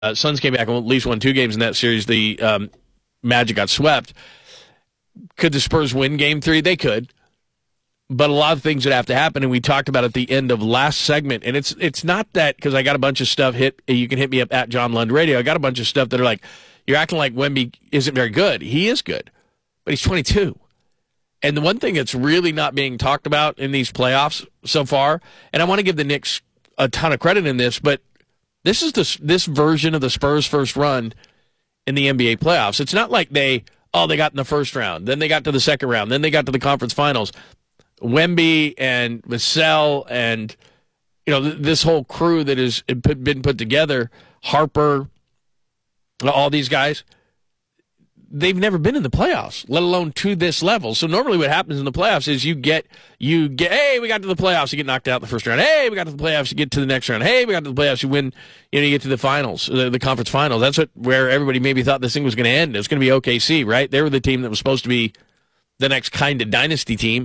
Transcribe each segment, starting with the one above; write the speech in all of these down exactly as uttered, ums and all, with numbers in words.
uh, Suns came back and at least won two games in that series. The um, Magic got swept. Could the Spurs win game three? They could. But a lot of things would have to happen, and we talked about at the end of last segment. And it's it's not that because I got a bunch of stuff hit. You can hit me up at John Lund Radio. I got a bunch of stuff that are like, you're acting like Wemby isn't very good. He is good, but he's twenty-two. And the one thing that's really not being talked about in these playoffs so far, and I want to give the Knicks a ton of credit in this, but this is this this version of the Spurs' first run in the N B A playoffs. It's not like they, oh, they got in the first round, then they got to the second round, then they got to the conference finals. Wemby and Vassell and, you know, th- this whole crew that has been put together, Harper, all these guys, they've never been in the playoffs, let alone to this level. So normally what happens in the playoffs is you get, you get, hey, we got to the playoffs, you get knocked out in the first round. Hey, we got to the playoffs, you get to the next round. Hey, we got to the playoffs, you win, you know, you get to the finals, the, the conference finals. That's what where everybody maybe thought this thing was going to end. It was going to be O K C, right? They were the team that was supposed to be the next kind of dynasty team.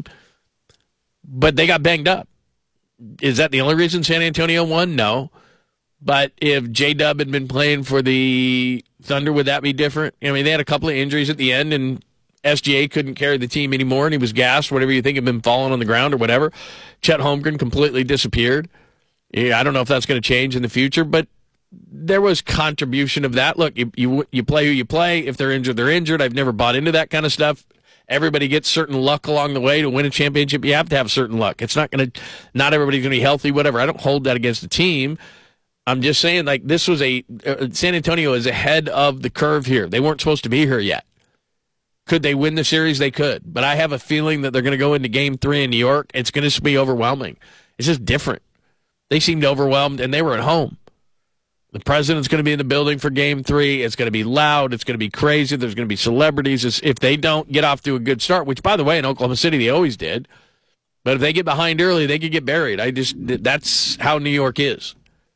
But they got banged up. Is that the only reason San Antonio won? No. But if J-Dub had been playing for the Thunder, would that be different? I mean, they had a couple of injuries at the end, and S G A couldn't carry the team anymore, and he was gassed, whatever you think, had been falling on the ground or whatever. Chet Holmgren completely disappeared. Yeah, I don't know if that's going to change in the future, but there was contribution of that. Look, you, you you play who you play. If they're injured, they're injured. I've never bought into that kind of stuff. Everybody gets certain luck along the way to win a championship. You have to have certain luck. It's not going to, not everybody's going to be healthy, whatever. I don't hold that against the team. I'm just saying, like, this was a, uh, San Antonio is ahead of the curve here. They weren't supposed to be here yet. Could they win the series? They could. But I have a feeling that they're going to go into game three in New York. It's going to be overwhelming. It's just different. They seemed overwhelmed, and they were at home. The president's going to be in the building for game three. It's going to be loud. It's going to be crazy. There's going to be celebrities. It's, if they don't get off to a good start, which, by the way, in Oklahoma City, they always did. But if they get behind early, they could get buried. I just, that's how New York is.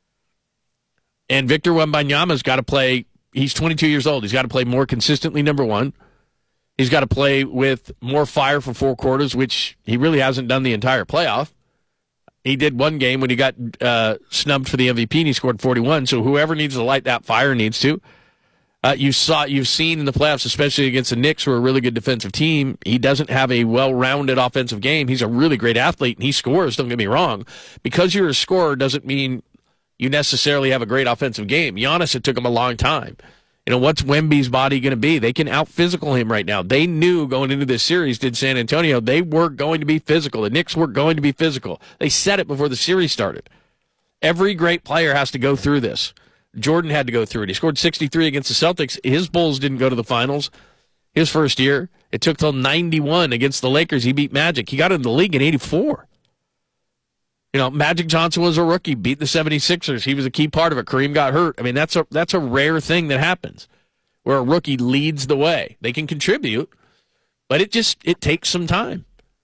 And Victor Wembanyama's got to play. He's twenty-two years old. He's got to play more consistently, number one. He's got to play with more fire for four quarters, which he really hasn't done the entire playoff. He did one game when he got uh, snubbed for the M V P and he scored forty-one. So whoever needs to light that fire needs to. Uh, you saw, you've seen in the playoffs, especially against the Knicks, who are a really good defensive team. He doesn't have a well-rounded offensive game. He's a really great athlete and he scores. Don't get me wrong. Because you're a scorer doesn't mean you necessarily have a great offensive game. Giannis, it took him a long time. You know, what's Wemby's body going to be? They can out-physical him right now. They knew going into this series, did San Antonio, they were going to be physical. The Knicks were going to be physical. They said it before the series started. Every great player has to go through this. Jordan had to go through it. He scored sixty-three against the Celtics. His Bulls didn't go to the finals his first year. It took till ninety-one against the Lakers. He beat Magic. He got into the league in eighty-four. You know, Magic Johnson was a rookie, beat the seventy-sixers. He was a key part of it. Kareem got hurt. I mean, that's a that's a rare thing that happens where a rookie leads the way. They can contribute, but it just it takes some time.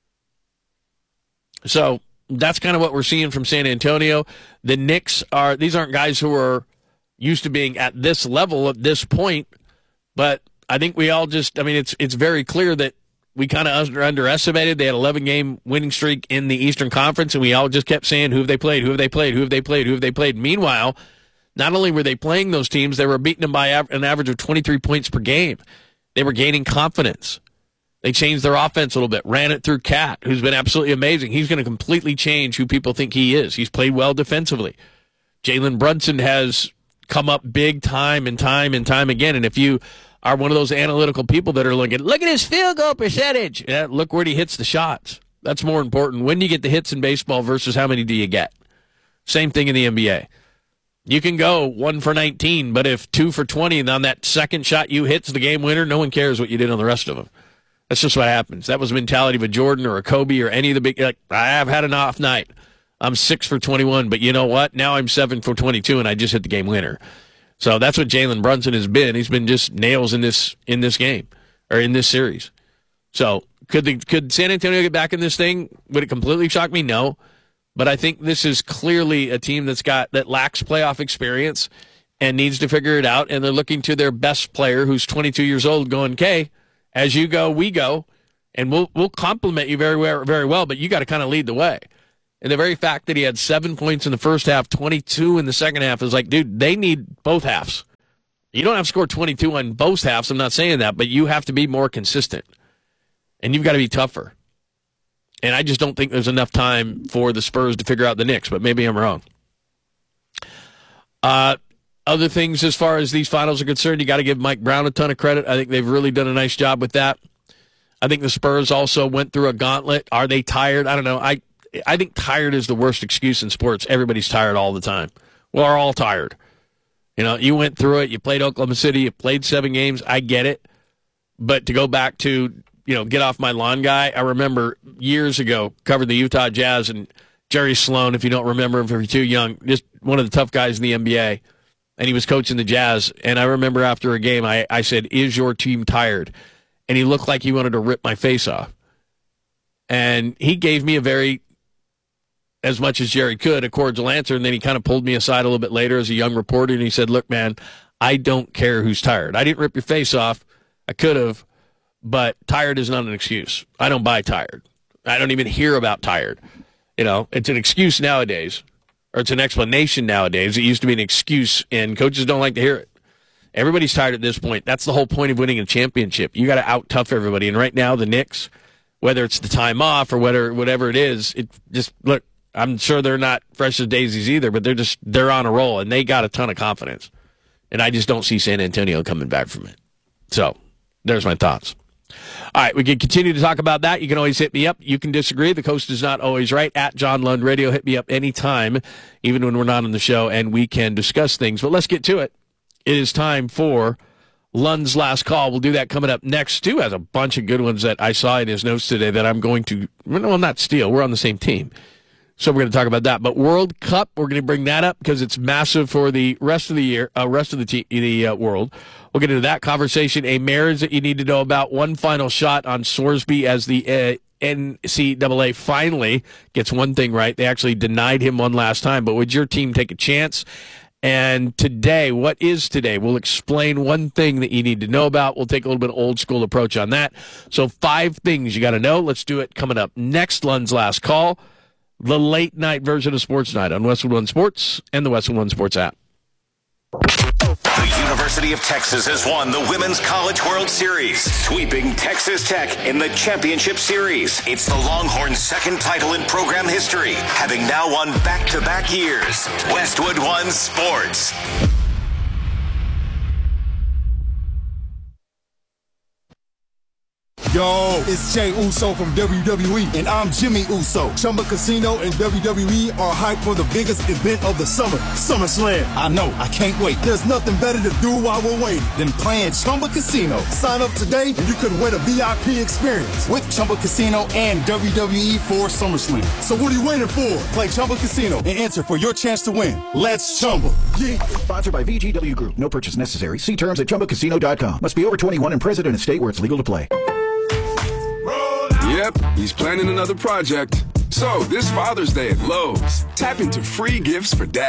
So that's kind of what we're seeing from San Antonio. The Knicks are, these aren't guys who are used to being at this level at this point, but I think we all just, I mean, it's it's very clear that we kind of under, underestimated. They had an eleven-game winning streak in the Eastern Conference, and we all just kept saying, who have they played, who have they played, who have they played, who have they played. Meanwhile, not only were they playing those teams, they were beating them by an average of twenty-three points per game. They were gaining confidence. They changed their offense a little bit, ran it through Cat, who's been absolutely amazing. He's going to completely change who people think he is. He's played well defensively. Jalen Brunson has come up big time and time and time again, and if you are one of those analytical people that are looking, look at his field goal percentage. Yeah, look where he hits the shots. That's more important. When do you get the hits in baseball versus how many do you get? Same thing in the N B A. You can go one for nineteen, but if two for twenty and on that second shot you hits the game winner, no one cares what you did on the rest of them. That's just what happens. That was the mentality of a Jordan or a Kobe or any of the big, like, I have had an off night. I'm six for twenty-one, but you know what? Now I'm seven for twenty-two and I just hit the game winner. So that's what Jalen Brunson has been. He's been just nails in this in this game or in this series. So could the, could San Antonio get back in this thing? Would it completely shock me? No. But I think this is clearly a team that's got that lacks playoff experience and needs to figure it out. And they're looking to their best player, who's twenty-two years old, going, "Okay, as you go, we go, and we'll we'll compliment you very well, very well. But you got to kind of lead the way." And the very fact that he had seven points in the first half, twenty-two in the second half is like, dude, they need both halves. You don't have to score twenty-two on both halves. I'm not saying that, but you have to be more consistent. And you've got to be tougher. And I just don't think there's enough time for the Spurs to figure out the Knicks, but maybe I'm wrong. Uh, other things as far as these finals are concerned, you got to give Mike Brown a ton of credit. I think they've really done a nice job with that. I think the Spurs also went through a gauntlet. Are they tired? I don't know. I I think tired is the worst excuse in sports. Everybody's tired all the time. Well, we're all tired. You know, you went through it. You played Oklahoma City. You played seven games. I get it. But to go back to, you know, get off my lawn guy, I remember years ago covered the Utah Jazz, and Jerry Sloan, if you don't remember him, if you're too young, just one of the tough guys in the N B A, and he was coaching the Jazz. And I remember after a game, I, I said, is your team tired? And he looked like he wanted to rip my face off. And he gave me a very, as much as Jerry could, a cordial answer, and then he kind of pulled me aside a little bit later as a young reporter, and he said, look, man, I don't care who's tired. I didn't rip your face off. I could have, but tired is not an excuse. I don't buy tired. I don't even hear about tired. You know, it's an excuse nowadays, or it's an explanation nowadays. It used to be an excuse, and coaches don't like to hear it. Everybody's tired at this point. That's the whole point of winning a championship. You got to out-tough everybody. And right now, the Knicks, whether it's the time off or whether whatever it is, it just, look, I'm sure they're not fresh as daisies either, but they're just, they're on a roll, and they got a ton of confidence. And I just don't see San Antonio coming back from it. So, there's my thoughts. All right, we can continue to talk about that. You can always hit me up. You can disagree. The coast is not always right. At John Lund Radio, hit me up anytime, even when we're not on the show, and we can discuss things. But let's get to it. It is time for Lund's Last Call. We'll do that coming up next. Stu has a bunch of good ones that I saw in his notes today that I'm going to, well, not steal. We're on the same team. So we're going to talk about that. But World Cup, we're going to bring that up because it's massive for the rest of the year, uh, rest of the te- the uh, world. We'll get into that conversation. A marriage that you need to know about. One final shot on Sorsby as the uh, N C double A finally gets one thing right. They actually denied him one last time. But would your team take a chance? And today, what is today? We'll explain one thing that you need to know about. We'll take a little bit of old school approach on that. So five things you got to know. Let's do it coming up next. Lund's Last Call. The late night version of Sports Night on Westwood One Sports and the Westwood One Sports app. The University of Texas has won the Women's College World Series, sweeping Texas Tech in the championship series. It's the Longhorns' second title in program history, having now won back-to-back years. Westwood One Sports. Yo, it's Jay Uso from W W E, and I'm Jimmy Uso. Chumba Casino and W W E are hyped for the biggest event of the summer, SummerSlam. I know, I can't wait. There's nothing better to do while we're waiting than playing Chumba Casino. Sign up today, and you could win a V I P experience with Chumba Casino and W W E for SummerSlam. So what are you waiting for? Play Chumba Casino and enter for your chance to win. Let's Chumba. Yeah. Sponsored by V G W Group. No purchase necessary. See terms at chumba casino dot com. Must be over twenty-one and present in a state where it's legal to play. Yep, he's planning another project. So, this Father's Day at Lowe's, tap into free gifts for dad.